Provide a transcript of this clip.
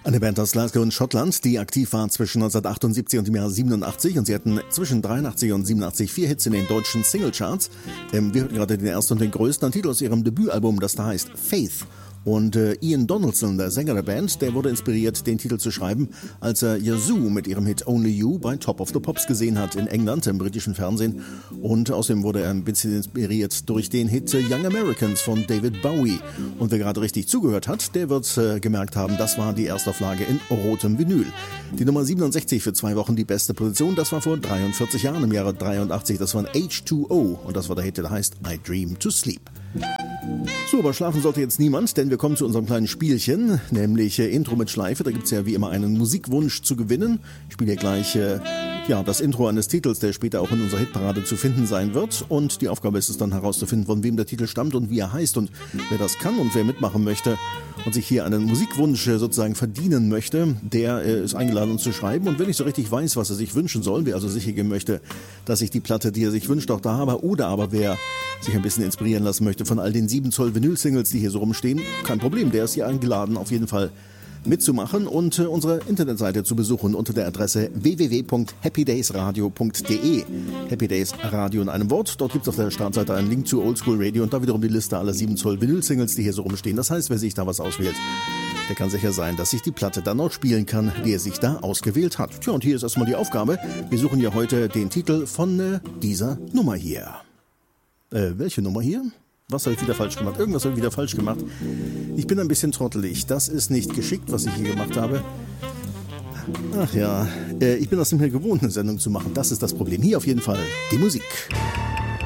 Eine Band aus Glasgow in Schottland, die aktiv war zwischen 1978 und dem Jahr 87, und sie hatten zwischen 83 und 87 4 Hits in den deutschen Singlecharts. Wir hörten gerade den ersten und den größten Titel aus ihrem Debütalbum, das da heißt Faith. Und Ian Donaldson, der Sänger der Band, der wurde inspiriert, den Titel zu schreiben, als er Yazoo mit ihrem Hit Only You bei Top of the Pops gesehen hat in England, im britischen Fernsehen. Und außerdem wurde er ein bisschen inspiriert durch den Hit Young Americans von David Bowie. Und wer gerade richtig zugehört hat, der wird gemerkt haben, das war die Erstauflage in rotem Vinyl. Die Nummer 67 für 2 Wochen die beste Position, das war vor 43 Jahren, im Jahre 83. Das war ein H2O und das war der Hit, der heißt I Dream to Sleep. So, aber schlafen sollte jetzt niemand, denn wir kommen zu unserem kleinen Spielchen, nämlich Intro mit Schleife. Da gibt es ja wie immer einen Musikwunsch zu gewinnen. Ich spiele hier gleich das Intro eines Titels, der später auch in unserer Hitparade zu finden sein wird. Und die Aufgabe ist es dann herauszufinden, von wem der Titel stammt und wie er heißt. Und wer das kann und wer mitmachen möchte und sich hier einen Musikwunsch sozusagen verdienen möchte, der ist eingeladen, uns zu schreiben. Und wenn ich so richtig weiß, was er sich wünschen soll, wer also sicher gehen möchte, dass ich die Platte, die er sich wünscht, auch da habe, oder aber wer sich ein bisschen inspirieren lassen möchte von all den 7 Zoll Vinyl-Singles, die hier so rumstehen, kein Problem, der ist hier eingeladen, auf jeden Fall mitzumachen und unsere Internetseite zu besuchen unter der Adresse www.happydaysradio.de. Happy Days Radio in einem Wort. Dort gibt es auf der Startseite einen Link zu Oldschool Radio und da wiederum die Liste aller 7 Zoll Vinyl-Singles, die hier so rumstehen. Das heißt, wer sich da was auswählt, der kann sicher sein, dass sich die Platte dann auch spielen kann, die er sich da ausgewählt hat. Tja, und hier ist erstmal die Aufgabe. Wir suchen ja heute den Titel von dieser Nummer hier. Welche Nummer hier? Was habe ich wieder falsch gemacht? Irgendwas habe ich wieder falsch gemacht. Ich bin ein bisschen trottelig. Das ist nicht geschickt, was ich hier gemacht habe. Ach ja, ich bin das nicht mehr gewohnt, eine Sendung zu machen. Das ist das Problem. Hier auf jeden Fall die Musik.